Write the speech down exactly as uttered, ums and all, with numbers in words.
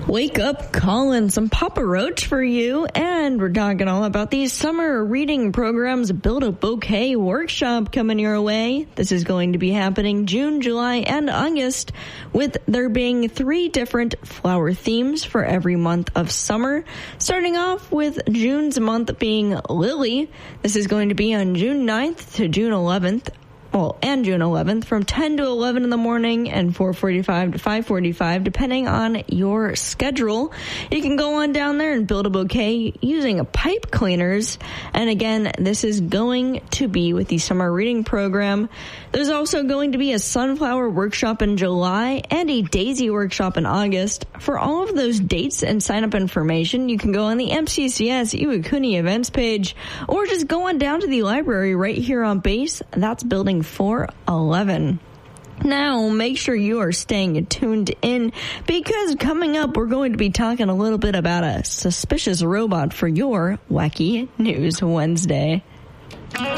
Wake up, Colin, some Papa Roach for you, and we're talking all about the summer reading programs Build a Bouquet workshop coming your way. This is going to be happening June, July, and August, with there being three different flower themes for every month of summer. Starting off with June's month being Lily. This is going to be on June ninth to June eleventh. Well, and June eleventh from ten to eleven in the morning and four forty-five to five forty-five, depending on your schedule. You can go on down there and build a bouquet using a pipe cleaners. And again, this is going to be with the summer reading program. There's also going to be a sunflower workshop in July and a daisy workshop in August. For all of those dates and sign-up information, you can go on the M C C S Iwakuni events page or just go on down to the library right here on base. That's building four eleven. Now, make sure you are staying tuned in, because coming up, we're going to be talking a little bit about a suspicious robot for your Wacky News Wednesday.